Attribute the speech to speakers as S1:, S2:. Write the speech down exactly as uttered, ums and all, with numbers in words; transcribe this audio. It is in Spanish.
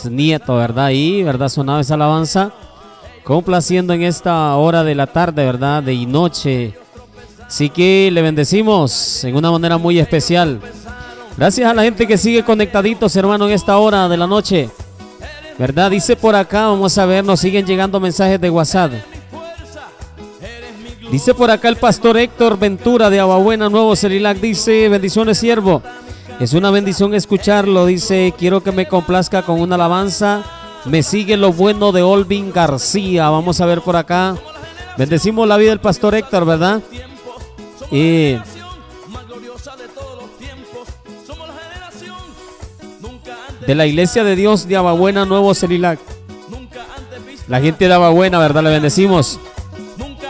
S1: Nieto, ¿verdad? Y, ¿verdad? Sonaba esa alabanza, complaciendo en esta hora de la tarde, ¿verdad? De noche. Así que le bendecimos en una manera muy especial. Gracias a la gente que sigue conectaditos, hermano, en esta hora de la noche, ¿verdad? Dice por acá, vamos a ver, nos siguen llegando mensajes de WhatsApp. Dice por acá el pastor Héctor Ventura de Aguabuena, Nuevo Celilac, dice: bendiciones, siervo. Es una bendición escucharlo, dice, quiero que me complazca con una alabanza. Me sigue lo bueno de Olvin García. Vamos a ver por acá. Bendecimos la vida del pastor Héctor, ¿verdad? Y de la Iglesia de Dios de Aguabuena, Nuevo Celilac. La gente de Aguabuena, ¿verdad? Le bendecimos.